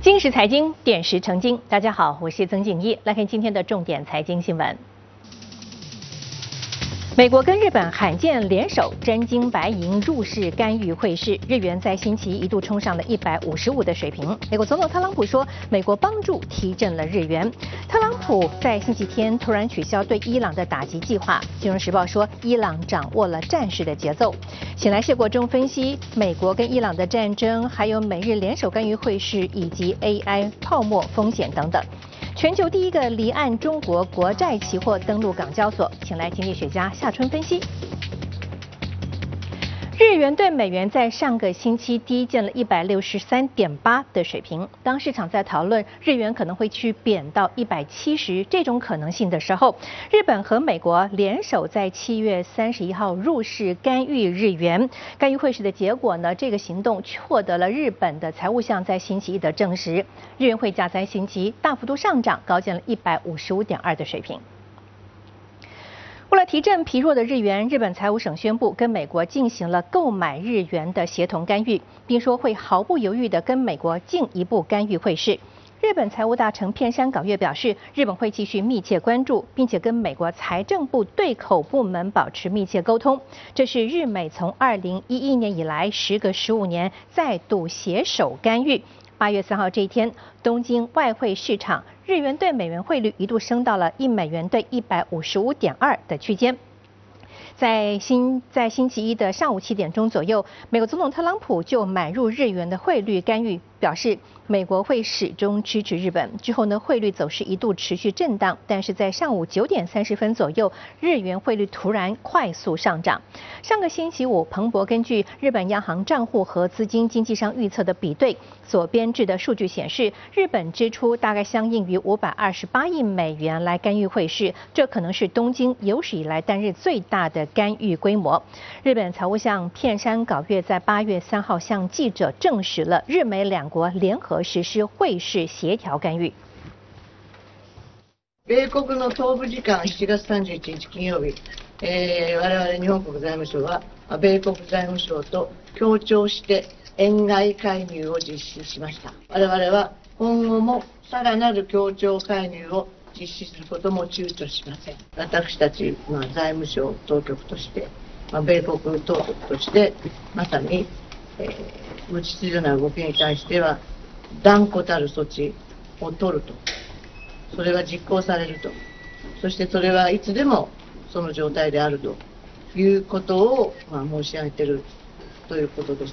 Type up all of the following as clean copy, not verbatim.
今时财经，点石成金。大家好，我是曾静一，来看今天的重点财经新闻。美国跟日本罕见联手，真金白银入市干预汇市，日元在星期一度冲上了155的水平。美国总统特朗普说，美国帮助提振了日元。特朗普在星期天突然取消对伊朗的打击计划。金融时报说，伊朗掌握了战事的节奏。醒来是国中分析美国跟伊朗的战争，还有美日联手干预汇市以及 AI 泡沫风险等等。全球第一个离岸中国国债期货登陆港交所，请来经济学家夏春分析。日元对美元在上个星期低见了163.8的水平。当市场在讨论日元可能会去贬到170这种可能性的时候，日本和美国联手在7月31号入市干预日元。干预汇市的结果呢，这个行动获得了日本的财务相在星期一的证实。日元汇价在星期一大幅度上涨，高见了155.2的水平。为了提振疲弱的日元，日本财务省宣布跟美国进行了购买日元的协同干预，并说会毫不犹豫地跟美国进一步干预汇市。日本财务大臣片山稿月表示，日本会继续密切关注，并且跟美国财政部对口部门保持密切沟通。这是日美从2011年以来时隔15年再度携手干预。8月3号这一天，东京外汇市场日元对美元汇率一度升到了1美元兑155.2的区间。在星期一的上午7点钟左右，美国总统特朗普就买入日元的汇率干预，表示美国会始终支持日本。之后呢，汇率走势一度持续震荡，但是在上午9点30分左右，日元汇率突然快速上涨。上个星期五，彭博根据日本央行账户和资金经纪商预测的比对所编制的数据显示，日本支出大概相应于528亿美元来干预汇市，这可能是东京有史以来单日最大的干预规模。日本财务相片山稿月在8月3号向记者证实了日美两国联合实施汇市协调干预。 米国の東部時間7月31日金曜日、我々日本国財務省は米国財務省と協調して円買い介入を実施しました。我々は今後もさらなる協調介入を実施することも躊躇しません。私たち、財務省当局として、米国当局としてまさに、無秩序な動きに対しては断固たる措置を取ると、それが実行されると、そしてそれはいつでもその状態であるということを、申し上げているということです。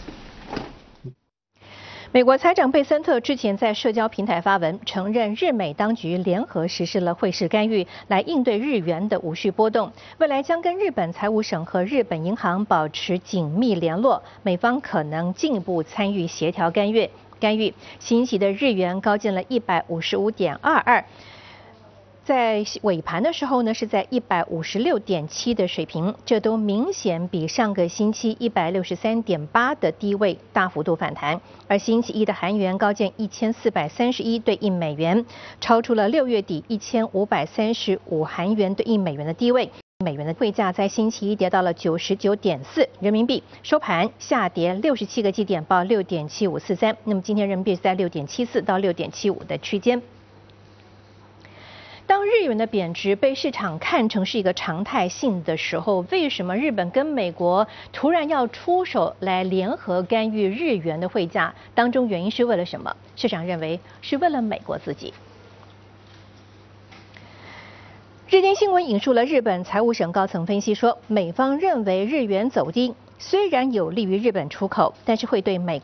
美国财长贝森特之前在社交平台发文，承认日美当局联合实施了汇市干预，来应对日元的无序波动。未来将跟日本财务省和日本银行保持紧密联络，美方可能进一步参与协调干预。星期的日元高见了155.22。在尾盘的时候呢，是在156.7的水平，这都明显比上个星期163.8的低位大幅度反弹。而星期一的韩元高见1431对1美元，超出了6月底1535韩元对1美元的低位。美元的汇价在星期一跌到了99.4人民币，收盘下跌67个基点，报6.7543。那么今天人民币是在6.74到6.75的区间。当日元的贬值被市场看成是一个常态性的时候，为什么日本跟美国突然要出手来联合干预日元的汇价？当中原因是为了什么？市场认为是为了美国自己。日经新闻引述了日本财务省高层分析说，美方认为日元走低虽然有利于日本出口，但是会对美国